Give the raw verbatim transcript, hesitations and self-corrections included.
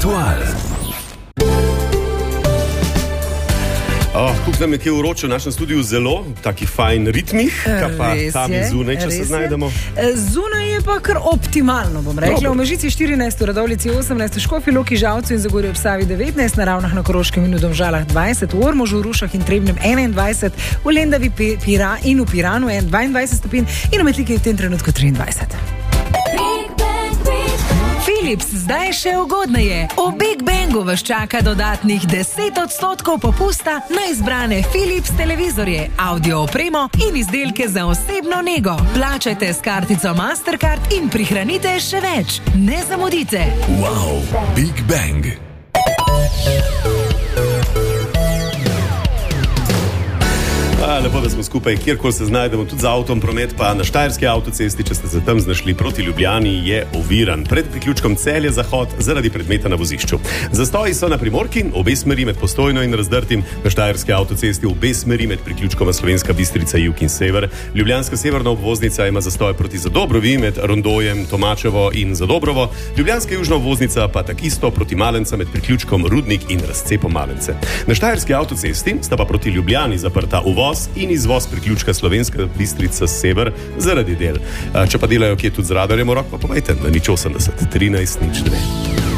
Ritual. Oh, kuk nam je kje vroče v našem studiu, zelo taki fajn ritmih, kaj pa tam je zunaj, če se znajdemo. Zunaj je pa kar optimalno, bom rekla. V Mežici štirinajst, v Radovljici osemnajst, v Škofji Loki, Žalcu in Zagorju ob Savi devetnajst, na Ravnah na Koroškem in v Domžalah dvajset, v Ormožu, Rušah in Trebnjem enaindvajset, v Lendavi Pira in v Piranu dvaindvajset stopinj in v Metliki v tem trenutku triindvajset. Philips, zdaj še ugodneje. V Big Bangu vas čaka dodatnih deset odstotkov popusta na izbrane Philips televizorje, audio opremo in izdelke za osebno nego. Plačajte s kartico Mastercard in prihranite še več. Ne zamudite. Wow, Big Bang. A, lepo, da smo skupaj, kjerkoli se znajdemo, tudi z avtom, promet pa na Štajerski avtocesti, če ste se tam znašli proti Ljubljani, je oviran. Pred priključkom Celje-Zahod zaradi predmeta na vozišču. Zastoji so na Primorki, obe smeri med Postojno in Razdrtim, na Štajerski avtocesti obe smeri med priključkoma Slovenska Bistrica, jug in sever. Ljubljanska severna obvoznica ima zastoj proti Zadobrovi med Rondojem, Tomačevo in Zadobrovo. Ljubljanska južna obvoznica pa takisto proti Malenca med priključkom Rudnik in razcepom Malence. Na Štajerski avtocesti sta pa proti Ljubljani zaprta uvoz in izvoz priključka Slovenska Bistrica sever zaradi del. Če pa delajo kje tudi z radarjem v rok, pa povejte na nič osemdeset trinajst nič dve.